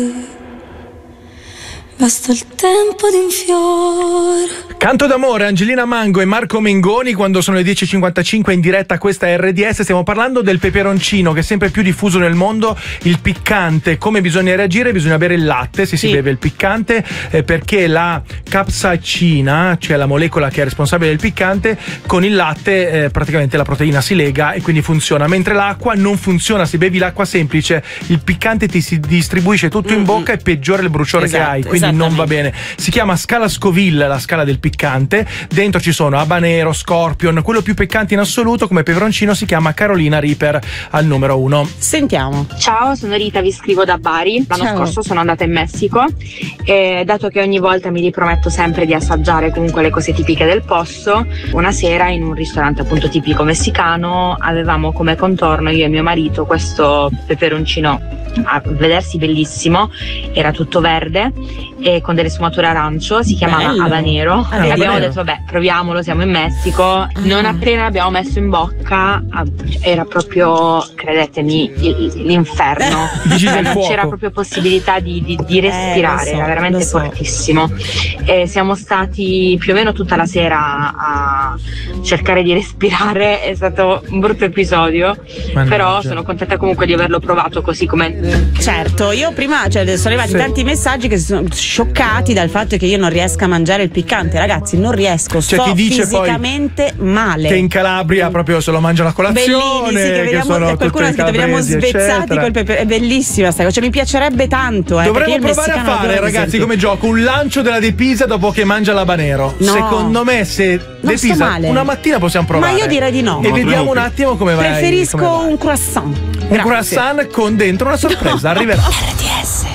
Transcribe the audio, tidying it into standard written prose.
Basta il tempo di un fiore. Canto d'amore, Angelina Mango e Marco Mengoni, quando sono le 10.55 in diretta, questa è RDS. Stiamo parlando del peperoncino, che è sempre più diffuso nel mondo, il piccante. Come bisogna reagire? Bisogna bere il latte se si beve il piccante, perché la capsaicina, cioè la molecola che è responsabile del piccante, con il latte praticamente la proteina si lega e quindi funziona, mentre l'acqua non funziona. Se bevi l'acqua semplice, il piccante ti si distribuisce tutto in bocca e peggiora il bruciore che hai, quindi non va bene. Si chiama scala Scoville, la scala del piccante. Dentro ci sono habanero, scorpion, quello più piccante in assoluto come peperoncino si chiama Carolina Reaper al numero 1. Sentiamo. Ciao, sono Rita, vi scrivo da Bari. L'anno scorso sono andata in Messico e dato che ogni volta mi riprometto sempre di assaggiare comunque le cose tipiche del posto, una sera in un ristorante appunto tipico messicano avevamo come contorno, io e mio marito, questo peperoncino a vedersi bellissimo, era tutto verde e con delle sfumature arancio, si chiamava habanero. Abbiamo detto vabbè, proviamolo, siamo in Messico. Non appena l'abbiamo messo in bocca era proprio, credetemi, l'inferno. Non c'era proprio possibilità di respirare, era veramente fortissimo. E siamo stati più o meno tutta la sera a cercare di respirare, è stato un brutto episodio, però sono contenta comunque di averlo provato così come. Certo, io prima sono arrivati tanti messaggi che sono scioccati dal fatto che io non riesca a mangiare il piccante. Ragazzi, non riesco, sto chi dice fisicamente male. Che in Calabria proprio se lo mangia la colazione, che vediamo, qualcuno ha scritto vediamo svezzati col pepe. È bellissima sta cosa, cioè mi piacerebbe tanto. Dovremmo provare a fare, ragazzi, come gioco un lancio della De Pisa dopo che mangia l'habanero. No. Secondo me se De Pisa una mattina possiamo provare. Ma io direi di no. E vediamo un attimo come va. Preferisco un croissant. Un croissant con dentro una sorpresa. Arriverà. RDS